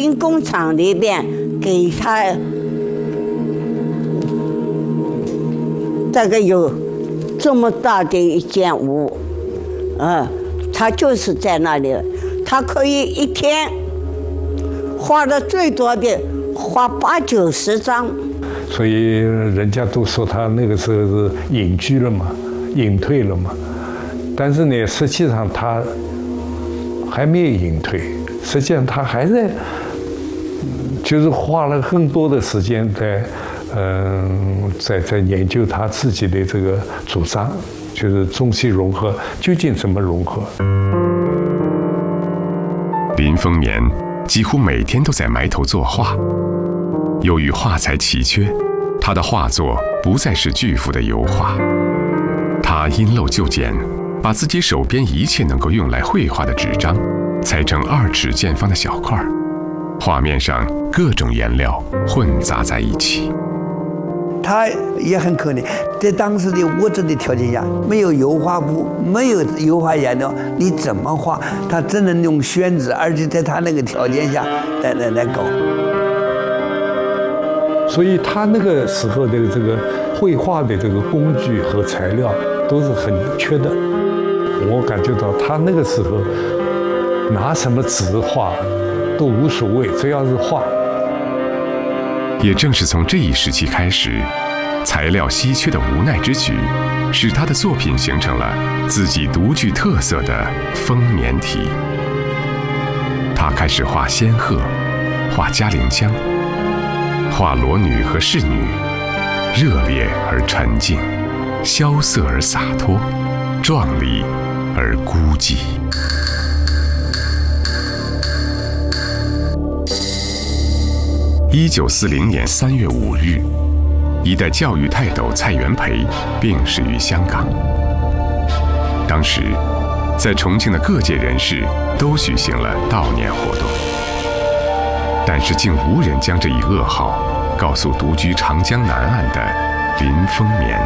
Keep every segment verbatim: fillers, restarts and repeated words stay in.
兵工厂里边给他这个有这么大的一间屋，嗯，他就是在那里，他可以一天画的最多的画八九十张。 所以人家都说他那个时候是隐居了嘛，隐退了嘛。但是呢，实际上他还没有隐退，实际上他还在，就是花了更多的时间在，嗯，在在研究他自己的这个主张，就是中西融合究竟怎么融合。 林风眠几乎每天都在埋头作画。由于画材奇缺，他的画作不再是巨幅的油画，他因陋就简，把自己手边一切能够用来绘画的纸张裁成二尺见方的小块，画面上各种颜料混杂在一起。 他也很可怜，在当时的物质的条件下，没有油画布，没有油画颜料，你怎么画？他只能用宣纸，而且在他那个条件下来来来搞。 所以他那个时候的这个绘画的这个工具和材料都是很缺的。我感觉到他那个时候拿什么纸画都无所谓，只要是画。 也正是从这一时期开始，材料稀缺的无奈之举，使他的作品形成了自己独具特色的丰年体。他开始画仙鹤，画嘉陵江，画裸女和侍女，热烈而沉静，萧瑟而洒脱，壮丽而孤寂。一九四零年三月五日，一代教育泰斗蔡元培病逝于香港。当时，在重庆的各界人士都举行了悼念活动，但是竟无人将这一噩耗告诉独居长江南岸的林风眠。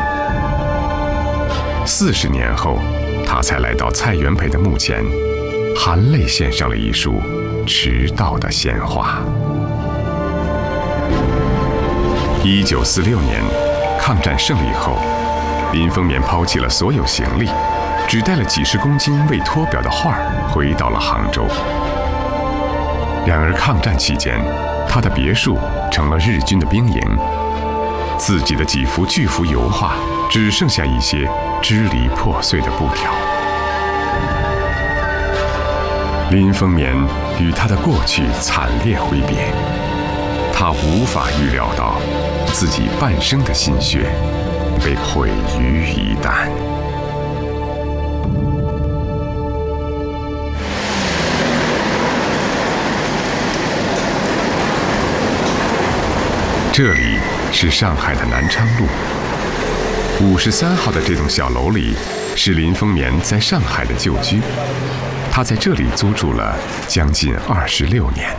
四十年后，他才来到蔡元培的墓前，含泪献上了一束迟到的鲜花。一九四六年，抗战胜利后，林风眠抛弃了所有行李，只带了几十公斤未脱裱的画回到了杭州。然而抗战期间，他的别墅成了日军的兵营，自己的几幅巨幅油画只剩下一些支离破碎的布条。林风眠与他的过去惨烈挥别，他无法预料到自己半生的心血被毁于一旦。这里是上海的南昌路，五十三号的这栋小楼里是林风眠在上海的旧居，他在这里租住了将近二十六年。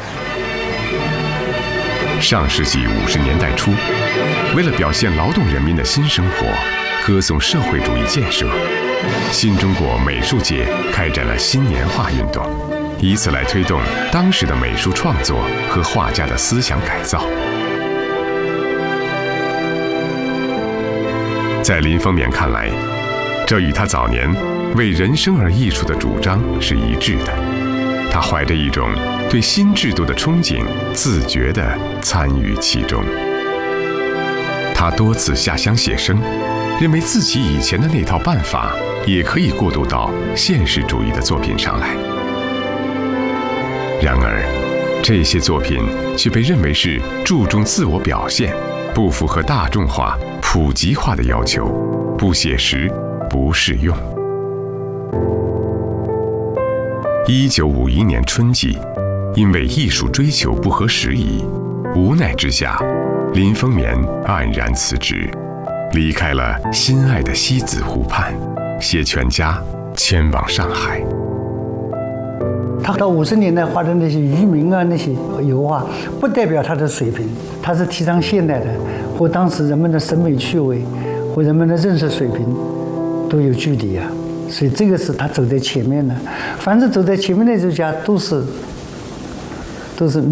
上世纪五十年代初，为了表现劳动人民的新生活，歌颂社会主义建设，新中国美术界开展了新年画运动，以此来推动当时的美术创作和画家的思想改造。在林风眠看来，这与他早年为人生而艺术的主张是一致的。他怀着一种对新制度的憧憬，自觉地参与其中。他多次下乡写生，认为自己以前的那套办法也可以过渡到现实主义的作品上来。然而，这些作品却被认为是注重自我表现，不符合大众化、普及化的要求，不写实，不适用。一九五一年春季，因为艺术追求不合时宜，无奈之下，林风眠黯然辞职，离开了心爱的西子湖畔，携全家迁往上海。 他到五十年代画的那些渔民啊，那些油画，不代表他的水平，他是提倡现代的，和当时人们的审美趣味和人们的认识水平都有距离啊。所以这个是他走在前面的。凡是走在前面的艺术家，都是都是。